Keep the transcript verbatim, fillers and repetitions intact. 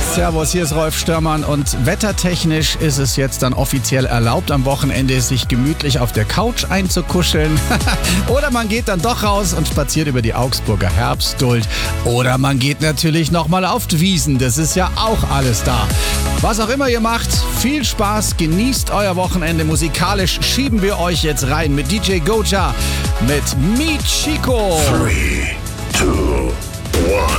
Servus, hier ist Rolf Störmann und wettertechnisch ist es jetzt dann offiziell erlaubt, am Wochenende sich gemütlich auf der Couch einzukuscheln. Oder man geht dann doch raus und spaziert über die Augsburger Herbstduld. Oder man geht natürlich nochmal auf die Wiesn, das ist ja auch alles da. Was auch immer ihr macht, viel Spaß, genießt euer Wochenende. Musikalisch schieben wir euch jetzt rein mit D J Goja, mit Mi Chico. Three, two,